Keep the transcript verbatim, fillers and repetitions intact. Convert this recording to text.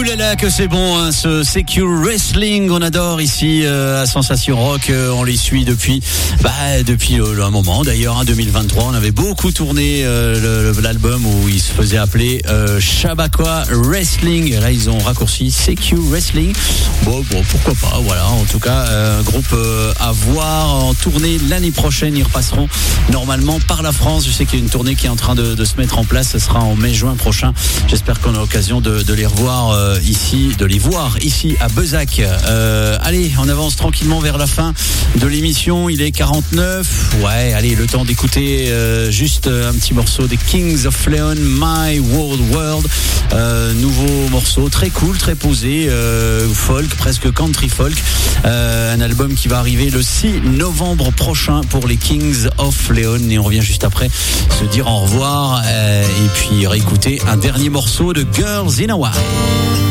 Ouh là là, que c'est bon, hein, ce Secure Wrestling, on adore ici euh, à Sensation Rock. Euh, on les suit depuis, bah, depuis euh, un moment. D'ailleurs, en hein, deux mille vingt-trois, on avait beaucoup tourné euh, le, l'album où il se faisait appeler euh, Shabaka Wrestling. Là, ils ont raccourci Secure Wrestling. Bon, bon, pourquoi pas. Voilà, en tout cas, euh, un groupe euh, à voir en tournée l'année prochaine. Ils repasseront normalement par la France. Je sais qu'il y a une tournée qui est en train de, de se mettre en place. Ce sera en mai-juin prochain. J'espère qu'on a l'occasion de, de les revoir euh, ici, de les voir ici à Bezac. Euh, allez, on avance tranquillement vers la fin de l'émission. Il est quarante-neuf. Ouais, allez, le temps d'écouter euh, juste un petit morceau des Kings of Leon, My World World. Euh, nouveau morceau, très cool, très posé, euh, folk, presque country folk. Euh, un album qui va arriver le six novembre prochain pour les Kings of Leon. Et on revient juste après se dire au revoir euh, et puis réécouter un dernier morceau de Girls in a While.